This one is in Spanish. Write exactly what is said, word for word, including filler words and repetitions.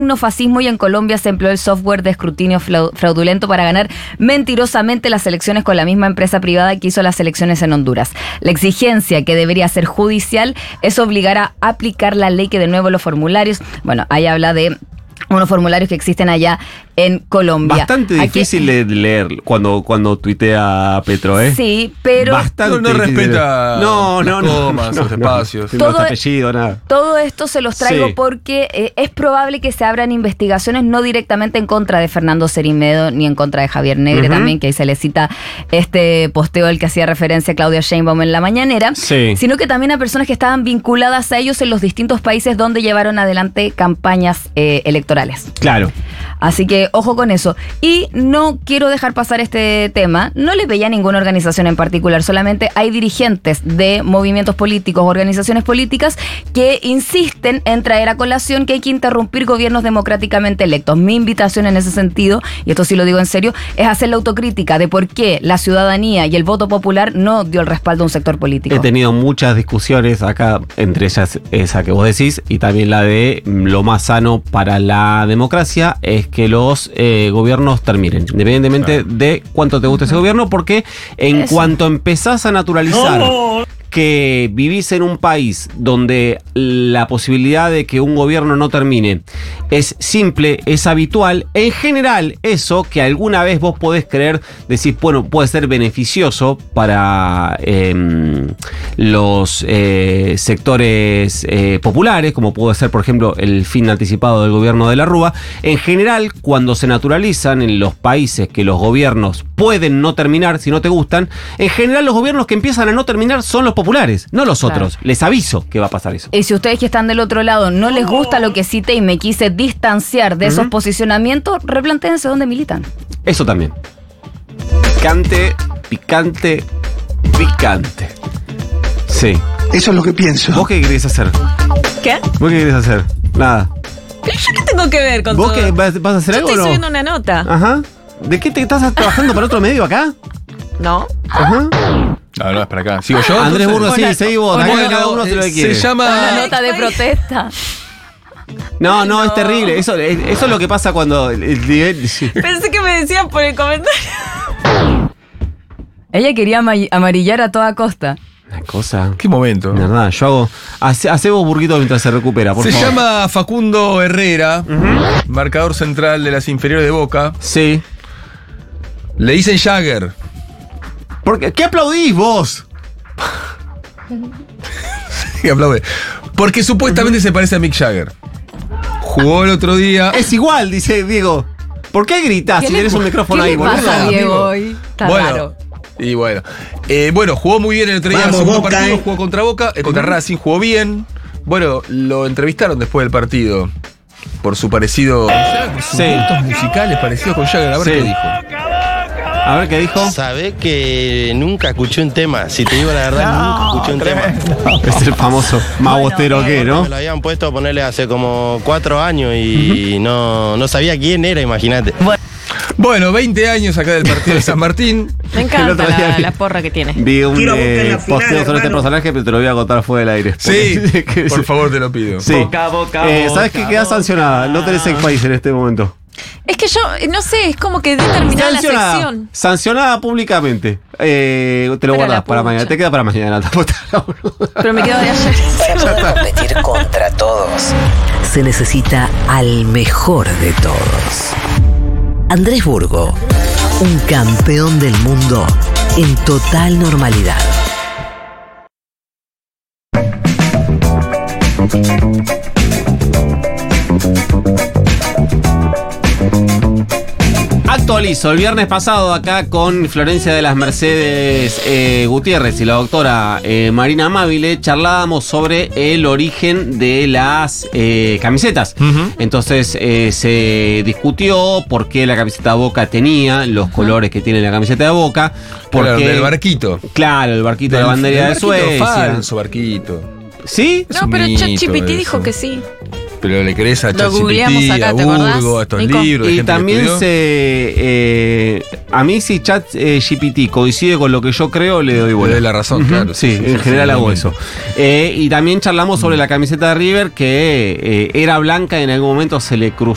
fascismo y en Colombia se empleó el software de escrutinio fraudulento para ganar mentirosamente las elecciones con la misma empresa privada que hizo las elecciones en Honduras. La exigencia, que debería ser judicial, es obligar a aplicar la ley que de nuevo los formularios, bueno, ahí habla de unos formularios que existen allá en Colombia. Bastante Aquí, difícil de leer cuando, cuando tuitea Petro, ¿eh? Sí, pero... Bastante no, no respeta no, no, las no, comas, no, los no, espacios. No, todo, no apellido, nada. Todo esto se los traigo Sí. porque eh, es probable que se abran investigaciones no directamente en contra de Fernando Cerimedo ni en contra de Javier Negre, uh-huh. también, que ahí se le cita este posteo al que hacía referencia Claudia Sheinbaum en la mañanera, sí. sino que también a personas que estaban vinculadas a ellos en los distintos países donde llevaron adelante campañas eh, electorales. Claro. Así que ojo con eso. Y no quiero dejar pasar este tema. No les veía ninguna organización en particular. Solamente hay dirigentes de movimientos políticos, organizaciones políticas que insisten en traer a colación que hay que interrumpir gobiernos democráticamente electos. Mi invitación en ese sentido, y esto sí lo digo en serio, es hacer la autocrítica de por qué la ciudadanía y el voto popular no dio el respaldo a un sector político. He tenido muchas discusiones acá, entre ellas esa que vos decís, y también la de lo más sano para la democracia es que los eh, gobiernos terminen, independientemente claro. de cuánto te guste ese gobierno, porque en Eso. cuanto empezás a naturalizar no. que vivís en un país donde la posibilidad de que un gobierno no termine es simple, es habitual, en general eso que alguna vez vos podés creer, decir, bueno, puede ser beneficioso para eh, los eh, sectores eh, populares, como puede ser, por ejemplo, el fin anticipado del gobierno de la Rúa. En general, cuando se naturalizan en los países que los gobiernos pueden no terminar, si no te gustan, en general los gobiernos que empiezan a no terminar son los populares, no los claro. otros. Les aviso que va a pasar eso. Y si ustedes que están del otro lado no les gusta lo que cité y me quise distanciar de uh-huh. esos posicionamientos, replantéense dónde militan. Eso también. Picante, picante, picante. Sí. Eso es lo que pienso. ¿Vos qué querés hacer? ¿Qué? ¿Vos qué querés hacer? Nada. ¿Pero yo qué tengo que ver con ¿Vos todo? ¿Vos vas, vas a hacer yo algo estoy o no? subiendo una nota. Ajá. ¿De qué te estás trabajando para otro medio acá? No. Ajá. No, no, es para acá. ¿Sigo yo? Andrés Burgos, sí, una, seguí vos. una, Acá cada uno se lo que quiere. Se llama... Una nota de protesta. No, no, no, es terrible. Eso, eso es lo que pasa cuando el, el nivel... Sí. Pensé que me decían por el comentario. Ella quería amarillar a toda costa. Una cosa... ¿Qué momento? De verdad, yo hago... Hace, hace vos, Burguito, mientras se recupera, por se favor. Se llama Facundo Herrera, uh-huh. marcador central de las inferiores de Boca. Sí. Le dicen Jagger. ¿Por qué? ¿Qué aplaudís vos? ¿Qué aplaude? Porque supuestamente uh-huh. se parece a Mick Jagger. Jugó el otro día... Es igual, dice Diego. ¿Por qué gritás si tenés un micrófono ahí, boludo? ¿Qué le pasa, Diego, hoy? Está bueno, raro. Y bueno, eh, bueno, jugó muy bien el otro día, el segundo Boca, partido, eh. jugó contra Boca, eh, contra Racing, jugó bien. Bueno, lo entrevistaron después del partido por su parecido, sus sí. gustos musicales parecidos con Jagger. A ver sí. qué dijo. A ver qué dijo. Sabés que nunca escuché un tema. Si te digo la verdad, no, nunca escuché un tremendo. tema. Es el famoso más bueno, bostero que, ¿no? Me lo habían puesto a ponerle hace como cuatro años y uh-huh. no, no sabía quién era, imagínate. Bueno. Bueno, veinte años acá del partido de San Martín. Me encanta la, la porra que tiene. Vi un eh, posteo sobre este personaje, pero te lo voy a contar fuera del aire. Sí, por favor, te lo pido. Sí. Boca, boca, eh, boca, ¿Sabes que queda sancionada? No tenés el país en este momento. Es que yo, no sé, es como que determinada la sección. Sancionada públicamente. Eh, te lo Pero guardas para mañana. Te queda para mañana. Pero me quedo de ayer. Para competir contra todos, se necesita al mejor de todos. Andrés Burgo, un campeón del mundo en total normalidad. Actualizo, el viernes pasado acá con Florencia de las Mercedes eh, Gutiérrez y la doctora eh, Marina Amabile charlábamos sobre el origen de las eh, camisetas. Uh-huh. Entonces eh, se discutió por qué la camiseta de Boca tenía los uh-huh. colores que tiene la camiseta de Boca. Porque, claro, del barquito. Claro, el barquito del, de la bandera de Suecia. Falso barquito. ¿Sí? No, pero ChatGPT dijo que sí. Pero le querés a ChatGPT, a Burgo, a estos Nico. libros. Y también se... Eh, a mí si ChatGPT eh, coincide con lo que yo creo, le doy bola. Le doy la razón, uh-huh. claro. Sí, sí, en sí, general sí, hago eso. Eh, y también charlamos sobre la camiseta de River, que eh, era blanca y en algún momento se le cruzó